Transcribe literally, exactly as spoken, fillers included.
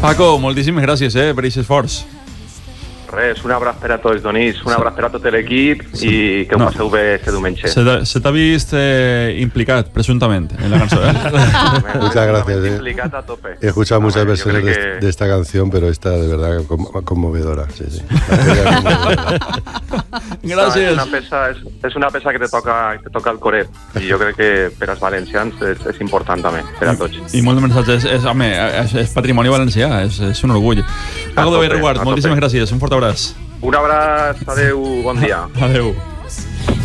Paco, moltíssimes gràcies eh, per aquest esforç. Res, un abraç per a tots, Donís, un abraç per a tot l'equip i que ho No. passeu bé este diumenge. Se t'ha- se t'ha vist eh, implicat, presuntament, en la cançó. ¿eh? Muchas gracias. eh. Implicat a tope. He escuchado muchas Hombre, yo versiones creo de, que- de esta canción, pero esta de verdad con- conmovedora. Sí, sí. Gràcies. És una peça, és, és una peça que te toca, te toca el coret i jo crec que per als valencians és, és important també, per a tots. I molt de missatges. És, home, és, és patrimoni valencià, és, és un orgull. Paco de tope, Bellreguard, a moltíssimes tope. gràcies. Un fort abraç. Un abraç, adeu, bon dia. Adeu.